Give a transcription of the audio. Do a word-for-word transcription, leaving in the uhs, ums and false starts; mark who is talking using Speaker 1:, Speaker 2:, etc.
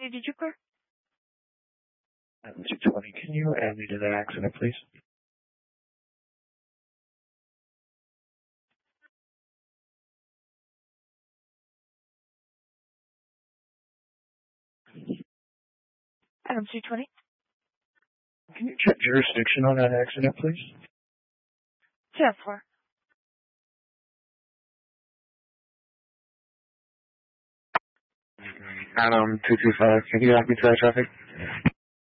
Speaker 1: Did you clear?
Speaker 2: Item two twenty, can you add me to that accident, please?
Speaker 1: Item two twenty.
Speaker 2: Can you check jurisdiction on that accident, please?
Speaker 1: ten four.
Speaker 2: Item two two five, can you add me to that traffic?